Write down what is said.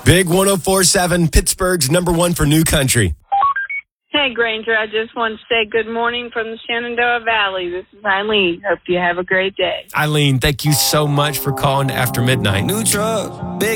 Big 104.7, Pittsburgh's number one for new country. Hey, Granger, I just want to say good morning from the Shenandoah Valley. This is Eileen. Hope you have a great day. Eileen, thank you so much for calling after midnight. New truck, big